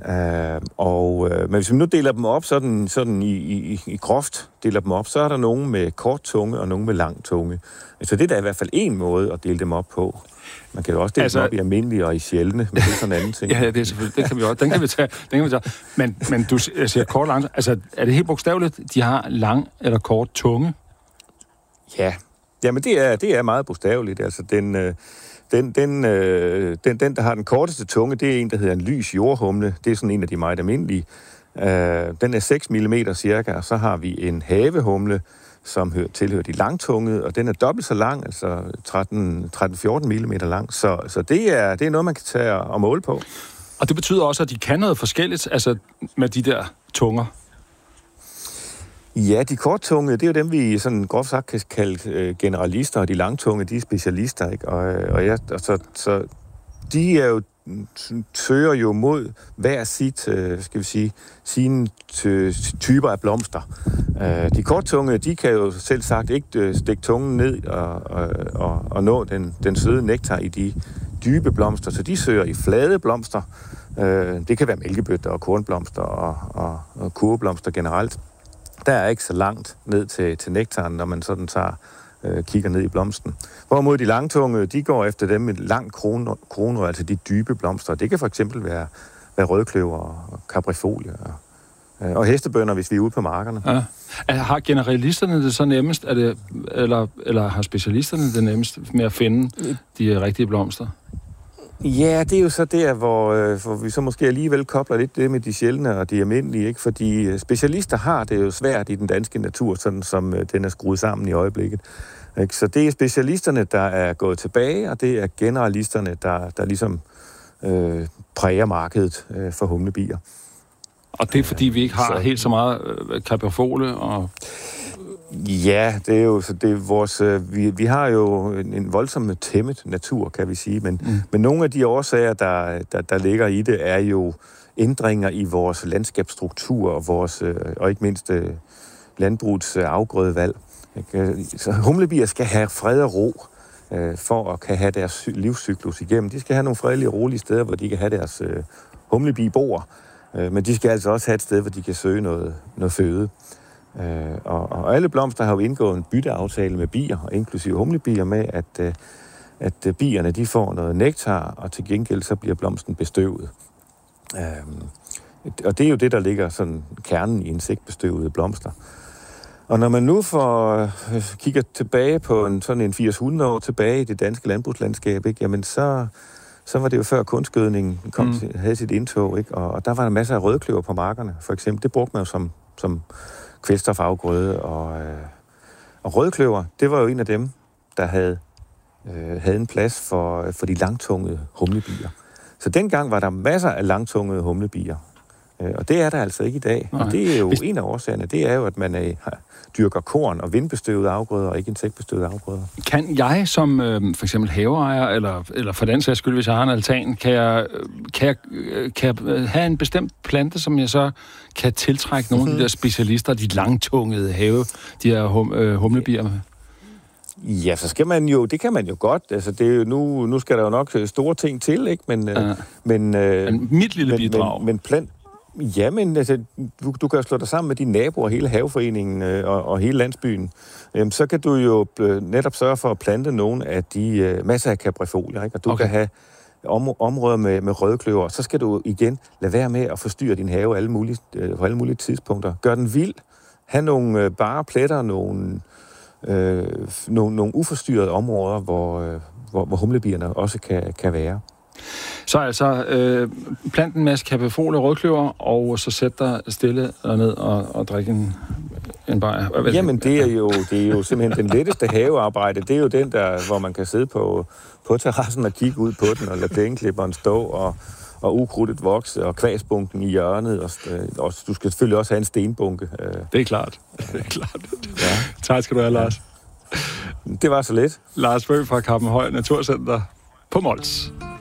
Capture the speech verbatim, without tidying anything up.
Uh, og, uh, men hvis vi nu deler dem op sådan, sådan i, i, i groft, deler dem op, så er der nogen med kort tunge og nogen med lang tunge. Så det er da i hvert fald en måde at dele dem op på. Man kan jo også dele altså, dem op i almindelige og i sjældne, men det er sådan en anden ting. Ja, det er selvfølgelig. Det kan vi også. Den kan vi tage. Den kan vi tage. Men, men du siger kort og lang. Altså, er det helt bogstaveligt, de har lang eller kort tunge? Ja, jamen det er, det er meget bogstaveligt. Altså, den, den, den, den, den, der har den korteste tunge, det er en, der hedder en lys jordhumle. Det er sådan en af de meget almindelige. Den er seks millimeter cirka, og så har vi en havehumle, som tilhører de langtungede, og den er dobbelt så lang, altså tretten til fjorten millimeter lang. Så, så det, er, det er noget, man kan tage og måle på. Og det betyder også, at de kan noget forskelligt, altså med de der tunger? Ja, de korttungede, det er jo dem, vi sådan groft sagt kan kalde øh, generalister, og de langtungede, de er specialister, ikke? Og, og, ja, og så, så de er jo søger jo mod hver sit, øh, skal vi sige, sine t- typer af blomster. Øh, de korttunge, de kan jo selv sagt ikke øh, stikke tungen ned og, og, og, og nå den, den søde nektar i de dybe blomster, så de søger i flade blomster. Øh, det kan være mælkebøtter og kornblomster og, og, og kurveblomster generelt. Der er ikke så langt ned til, til nektaren, når man sådan tager øh, kigger ned i blomsten. Hvorimod de langtunge, de går efter dem med lang krone, krone, altså de dybe blomster. Det kan for eksempel være, være rødkløver og caprifolie og, øh, og hestebønner, hvis vi er ude på markerne. Ja. Har generalisterne det så nemmest, er det, eller, eller har specialisterne det nemmest med at finde de rigtige blomster? Ja, det er jo så der, hvor, øh, hvor vi så måske alligevel kobler lidt det med de sjældne og de almindelige, ikke? Fordi specialister har det jo svært i den danske natur, sådan som øh, den er skruet sammen i øjeblikket. Ikke? Så det er specialisterne, der er gået tilbage, og det er generalisterne, der, der ligesom øh, præger markedet øh, for humlebier. Og det er, fordi vi ikke har så helt så meget øh, caprifole og... Ja, det er jo så det er vores øh, vi vi har jo en, en voldsomt tæmmet natur, kan vi sige, men mm. men nogle af de årsager der, der der ligger i det er jo ændringer i vores landskabsstruktur og vores øh, og ikke mindst øh, landbrugets øh, afgrødevalg. Så humlebier skal have fred og ro øh, for at kan have deres livscyklus igennem. De skal have nogle fredelige og rolige steder, hvor de kan have deres øh, humlebieboer, øh, men de skal altså også have et sted, hvor de kan søge noget noget føde. Uh, og, og alle blomster har jo indgået en bytteaftale med bier, og inklusive humlebier, med at, uh, at uh, bierne de får noget nektar, og til gengæld så bliver blomsten bestøvet. Uh, og det er jo det, der ligger sådan kernen i insektbestøvede blomster. Og når man nu får, uh, kigger tilbage på en, sådan en firs hundrede år tilbage i det danske landbrugslandskab, ikke, jamen så, så var det jo før kunstgødningen kom mm. til, havde sit indtog, ikke, og, og der var der masser af rødkløver på markerne, for eksempel. Det brugte man jo som, som kvælstofafgrøde, og, øh, og rødkløver, det var jo en af dem, der havde, øh, havde en plads for, for de langtungede humlebier. Så dengang var der masser af langtungede humlebier, øh, og det er der altså ikke i dag. Nej. Og det er jo Hvis... en af årsagerne, det er jo, at man er, dyrker korn og vindbestøvede afgrøder, og ikke insektbestøvede afgrøder. Kan jeg som øh, for eksempel haveejer, eller, eller for den sags skyld, hvis jeg har en altan, kan jeg, kan, jeg, kan jeg have en bestemt plante, som jeg så kan tiltrække nogle mm-hmm. af de der specialister, de langtungede have, de her hum, øh, humlebier med? Ja, så skal man jo, det kan man jo godt. Altså, det er jo, nu, nu skal der jo nok store ting til, ikke? Men, ja. men, øh, men mit lille men, bidrag. Men, men plant, ja, men altså, du, du kan jo slå dig sammen med dine naboer, hele haveforeningen øh, og, og hele landsbyen. Øhm, så kan du jo øh, netop sørge for at plante nogle af de øh, masser af caprifolier, ikke? Og du okay. kan have om, områder med, med rødkløver. Så skal du igen lade være med at forstyrre din have alle mulige, øh, på alle mulige tidspunkter. Gør den vild. Ha' nogle øh, bare pletter, nogle, øh, nogle, nogle uforstyrrede områder, hvor, øh, hvor, hvor humlebierne også kan, kan være. Så altså, øh, plant en masse caprifolier og rødkløver, og så sæt dig stille ned og, og drikke en, en bajer. Jamen, det er, jo, det er jo simpelthen den letteste havearbejde. Det er jo den, der, hvor man kan sidde på, på terrassen og kigge ud på den, og lade plæneklipperen stå, og, og ukrudtet vokse, og kvasbunken i hjørnet. Og, og du skal selvfølgelig også have en stenbunke. Det er klart. Det er klart. Ja. Tak skal du have, Lars. Det var så let. Lars Bøgh fra Kappenhøj Naturcenter på Mols.